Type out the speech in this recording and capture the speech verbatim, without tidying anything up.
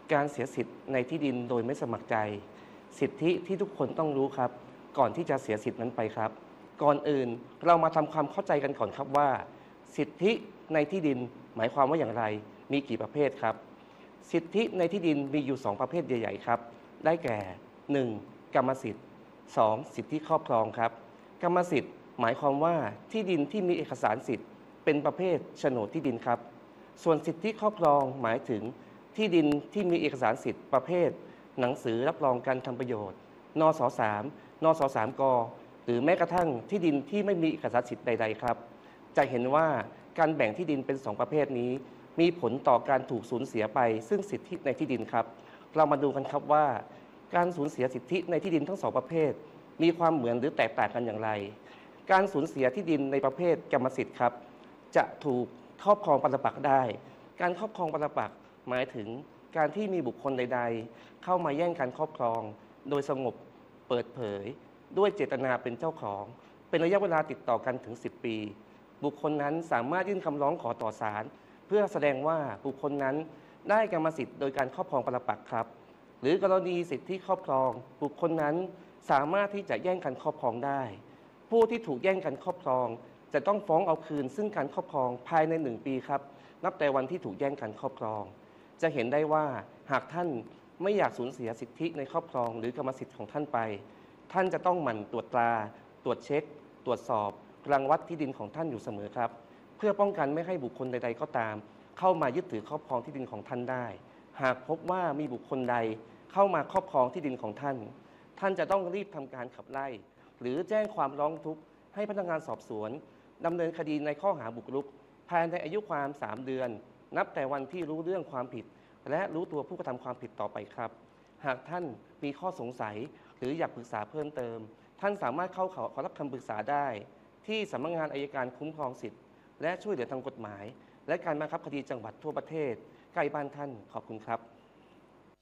การเสียสิทธิ์ในที่ดินโดยไม่สมัครใจสิทธิที่ทุกคนต้องรู้ครับก่อนที่จะเสียสิทธินั้นไปครับก่อนอื่นเรามาทำความเข้าใจกันก่อนครับว่าสิทธิในที่ดินหมายความว่าอย่างไรมีกี่ประเภทครับสิทธิในที่ดินมีอยู่สองประเภทใหญ่ๆครับได้แก่ หนึ่ง. กรรมสิทธิ์ สอง. สิทธิครอบครองครับกรรมสิทธิ์หมายความว่าที่ดินที่มีเอกสารสิทธิ์เป็นประเภทโฉนดที่ดินครับส่วนสิทธิครอบครองหมายถึงที่ดินที่มีเอกสารสิทธิ์ประเภทหนังสือรับรองการทำประโยชน์นสสามนสสามกหรือแม้กระทั่งที่ดินที่ไม่มีเอกสารสิทธิ์ใดๆครับจะเห็นว่าการแบ่งที่ดินเป็นสองประเภทนี้มีผลต่อการถูกสูญเสียไปซึ่งสิทธิในที่ดินครับเรามาดูกันครับว่าการสูญเสียสิทธิในที่ดินทั้งสองประเภทมีความเหมือนหรือแตกต่างกันอย่างไรการสูญเสียที่ดินในประเภทกรรมสิทธิ์ครับจะถูกครอบครองปรปักษ์ได้การครอบครองปรปักษ์หมายถึงการที่มีบุคคลใดๆเข้ามาแย่งการครอบครองโดยสงบเปิดเผยด้วยเจตนาเป็นเจ้าของเป็นระยะเวลาติดต่อกันถึงสิบปีบุคคลนั้นสามารถยื่นคำร้องขอต่อศาลเพื่อแสดงว่าบุคคลนั้นได้กรรมสิทธิ์โดยการครอบครองปรปักษ์ครับหรือกรณีสิทธิครอบครองบุคคลนั้นสามารถที่จะแย่งกันครอบครองได้ผู้ที่ถูกแย่งกันครอบครองจะต้องฟ้องเอาคืนซึ่งการครอบครองภายในหนึ่งปีครับนับแต่วันที่ถูกแย่งกันครอบครองจะเห็นได้ว่าหากท่านไม่อยากสูญเสียสิทธิในครอบครองหรือกรรมสิทธิ์ของท่านไปท่านจะต้องหมั่นตรวจตราตรวจเช็คตรวจสอบรังวัดที่ดินของท่านอยู่เสมอครับเพื่อป้องกันไม่ให้บุคคลใดๆก็ตามเข้ามายึดถือครอบครองที่ดินของท่านได้หากพบว่ามีบุคคลใดเข้ามาครอบครองที่ดินของท่านท่านจะต้องรีบทำการขับไล่หรือแจ้งความร้องทุกข์ให้พนักงานสอบสวนดำเนินคดีในข้อหาบุกรุกภายในอายุความสามเดือนนับแต่วันที่รู้เรื่องความผิดและรู้ตัวผู้กระทำความผิดต่อไปครับหากท่านมีข้อสงสัยหรืออยากปรึกษาเพิ่มเติมท่านสามารถเข้าขอรับคำปรึกษาได้ที่สำนักงานอัยการคุ้มครองสิทธิและช่วยเหลือทางกฎหมายและการบังคับคดีจังหวัดทั่วประเทศใกล้บ้านท่านขอบคุณครับ